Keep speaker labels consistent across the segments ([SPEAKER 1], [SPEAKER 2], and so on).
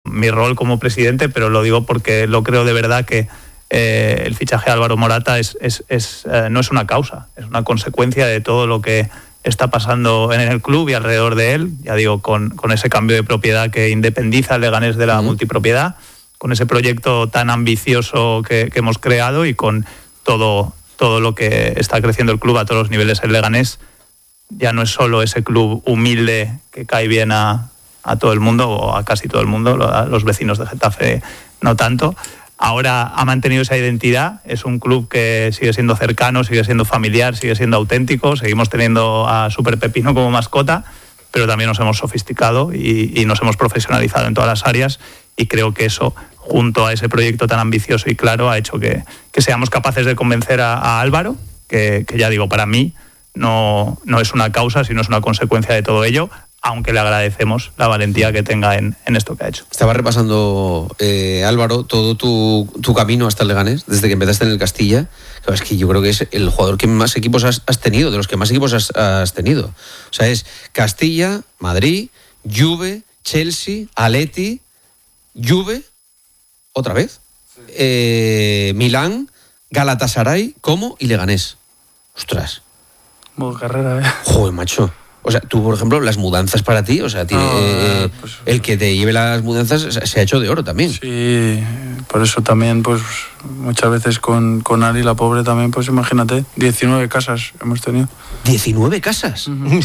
[SPEAKER 1] mi rol como presidente, pero lo digo porque lo creo de verdad que el fichaje de Álvaro Morata no es una causa, es una consecuencia de todo lo que está pasando en el club y alrededor de él. Ya digo, con ese cambio de propiedad que independiza al Leganés de la multipropiedad, con ese proyecto tan ambicioso que hemos creado y con todo lo que está creciendo el club a todos los niveles. El Leganés ya no es solo ese club humilde que cae bien a todo el mundo, o a casi todo el mundo, a los vecinos de Getafe no tanto. Ahora ha mantenido esa identidad, es un club que sigue siendo cercano, sigue siendo familiar, sigue siendo auténtico, seguimos teniendo a Super Pepino como mascota, pero también nos hemos sofisticado y nos hemos profesionalizado en todas las áreas, y creo que eso, junto a ese proyecto tan ambicioso y claro, ha hecho que seamos capaces de convencer a Álvaro, que ya digo, para mí no es una causa, sino es una consecuencia de todo ello, aunque le agradecemos la valentía que tenga en esto que ha hecho.
[SPEAKER 2] Estaba repasando, Álvaro, todo tu camino hasta el Leganés, desde que empezaste en el Castilla. Claro, es que yo creo que es el jugador que más equipos has tenido, de los que más equipos has tenido. O sea, es Castilla, Madrid, Juve, Chelsea, Atleti, Juve, otra vez, Milán, Galatasaray, Como y Leganés. Ostras.
[SPEAKER 3] Modo carrera,
[SPEAKER 2] Joder, macho. O sea, tú, por ejemplo, las mudanzas para ti, o sea, pues, el que te lleve las mudanzas se ha hecho de oro también.
[SPEAKER 3] Sí, por eso también, pues, muchas veces con Ari, la pobre, también, pues, imagínate, 19 casas hemos tenido.
[SPEAKER 2] ¿19 casas? Uh-huh.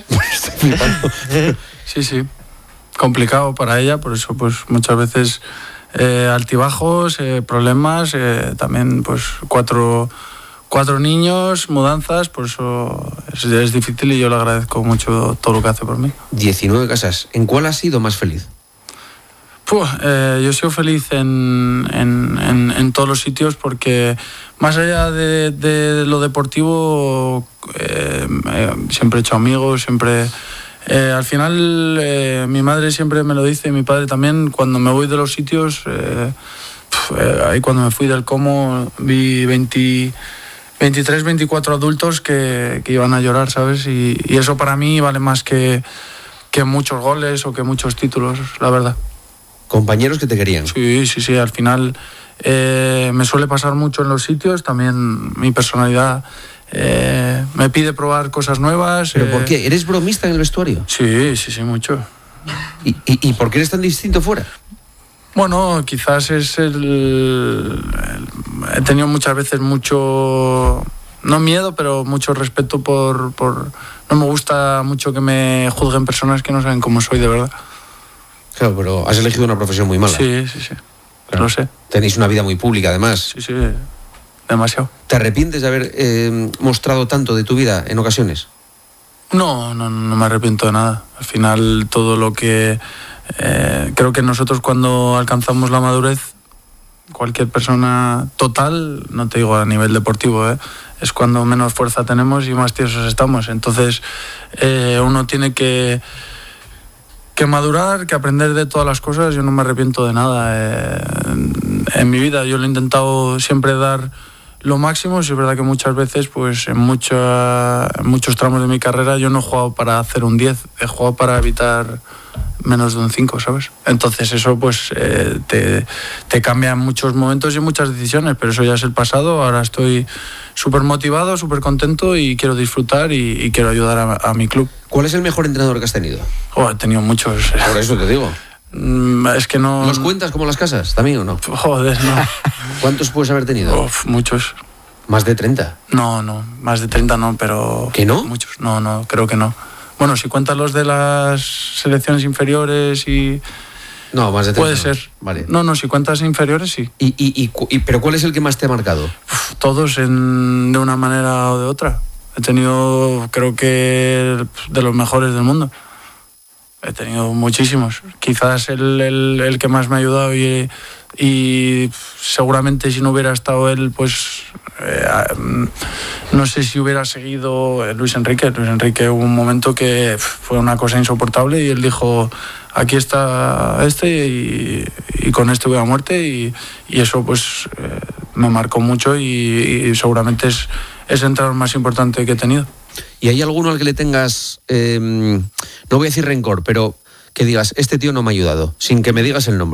[SPEAKER 3] Sí. Complicado para ella, por eso, pues, muchas veces altibajos, problemas, también, pues, cuatro niños, mudanzas, por eso es difícil y yo le agradezco mucho todo lo que hace por mí.
[SPEAKER 2] 19 casas. ¿En cuál has sido más feliz?
[SPEAKER 3] Yo he sido feliz en todos los sitios, porque más allá de lo deportivo, siempre he hecho amigos, siempre... al final, mi madre siempre me lo dice, y mi padre también, cuando me voy de los sitios, ahí cuando me fui del Como, vi 23, 24 adultos que iban a llorar, ¿sabes? Y eso para mí vale más que muchos goles o que muchos títulos, la verdad.
[SPEAKER 2] ¿Compañeros que te querían?
[SPEAKER 3] Sí, al final me suele pasar mucho en los sitios, también mi personalidad me pide probar cosas nuevas.
[SPEAKER 2] ¿Pero por qué? ¿Eres bromista en el vestuario?
[SPEAKER 3] Sí, mucho.
[SPEAKER 2] ¿Y por qué eres tan distinto fuera?
[SPEAKER 3] Bueno, quizás es he tenido muchas veces mucho, no miedo, pero mucho respeto por no me gusta mucho que me juzguen personas que no saben cómo soy de verdad.
[SPEAKER 2] Claro, pero has elegido una profesión muy mala.
[SPEAKER 3] Sí, claro. Lo sé.
[SPEAKER 2] Tenéis una vida muy pública, además.
[SPEAKER 3] Sí, demasiado.
[SPEAKER 2] ¿Te arrepientes de haber mostrado tanto de tu vida en ocasiones?
[SPEAKER 3] No me arrepiento de nada. Al final, todo lo que... creo que nosotros, cuando alcanzamos la madurez, cualquier persona total, no te digo a nivel deportivo, es cuando menos fuerza tenemos y más tiesos estamos. Entonces uno tiene que madurar, que aprender de todas las cosas. Yo no me arrepiento de nada. En mi vida yo lo he intentado siempre dar lo máximo. Sí, es verdad que muchas veces, pues en muchos tramos de mi carrera, yo no he jugado para hacer un 10, he jugado para evitar menos de un 5, ¿sabes? Entonces eso pues te cambia en muchos momentos y muchas decisiones, pero eso ya es el pasado. Ahora estoy súper motivado, súper contento y quiero disfrutar y quiero ayudar a mi club.
[SPEAKER 2] ¿Cuál es el mejor entrenador que has tenido?
[SPEAKER 3] He tenido muchos.
[SPEAKER 2] Por eso te digo.
[SPEAKER 3] Es que no...
[SPEAKER 2] ¿Los cuentas como las casas también o no?
[SPEAKER 3] Joder, no.
[SPEAKER 2] ¿Cuántos puedes haber tenido?
[SPEAKER 3] Muchos.
[SPEAKER 2] ¿Más de 30?
[SPEAKER 3] No, más de 30 no, pero...
[SPEAKER 2] ¿Que no?
[SPEAKER 3] Muchos, no, creo que no. Bueno, si cuentas los de las selecciones inferiores y...
[SPEAKER 2] No, más de 30.
[SPEAKER 3] Puede ser.
[SPEAKER 2] Vale.
[SPEAKER 3] No, si cuentas inferiores, sí.
[SPEAKER 2] ¿Pero cuál es el que más te ha marcado?
[SPEAKER 3] Todos de una manera o de otra. He tenido, creo que, de los mejores del mundo. He tenido muchísimos. Quizás el que más me ha ayudado y seguramente si no hubiera estado él, pues no sé si hubiera seguido Luis Enrique. Hubo un momento que fue una cosa insoportable y él dijo: aquí está y con este voy a muerte, y eso pues me marcó mucho y seguramente es el entrenador más importante que he tenido.
[SPEAKER 2] ¿Y hay alguno al que le tengas, no voy a decir rencor, pero que digas, este tío no me ha ayudado, sin que me digas el nombre?